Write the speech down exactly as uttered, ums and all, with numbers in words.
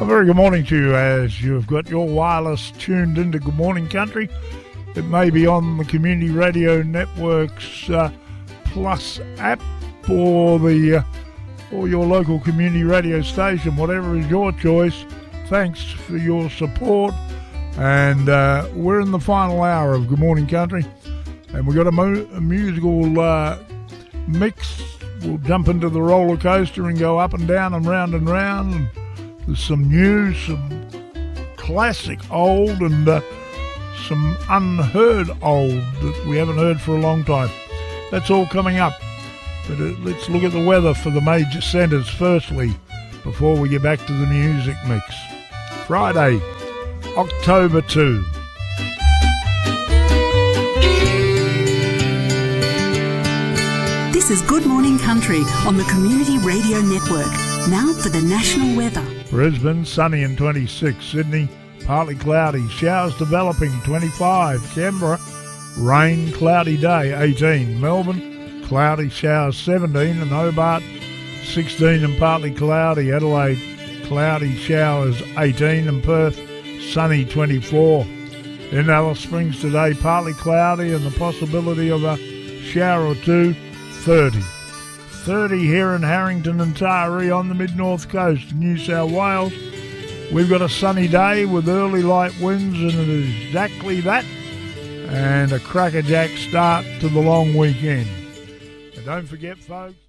A very good morning to you as you've got your wireless tuned into Good Morning Country. It may be on the Community Radio Network's uh, Plus app or the uh, or your local community radio station, whatever is your choice. Thanks for your support. And uh, we're in the final hour of Good Morning Country, and we've got a, mo- a musical uh, mix. We'll jump into the roller coaster and go up and down and round and round. And there's some new, some classic old, and uh, some unheard old that we haven't heard for a long time. That's all coming up. But uh, let's look at the weather for the major centres firstly before we get back to the music mix. Friday, October second. This is Good Morning Country on the Community Radio Network. Now for the national weather. Brisbane, sunny and twenty-six. Sydney, partly cloudy. Showers developing, twenty-five. Canberra, rain, cloudy day, eighteen. Melbourne, cloudy showers, seventeen. And Hobart, sixteen and partly cloudy. Adelaide, cloudy showers, eighteen. And Perth, sunny, twenty-four. In Alice Springs today, partly cloudy and the possibility of a shower or two, thirty. thirty here in Harrington and Taree on the mid-north coast of New South Wales. We've got a sunny day with early light winds, and it is exactly that. And a crackerjack start to the long weekend. And don't forget, folks,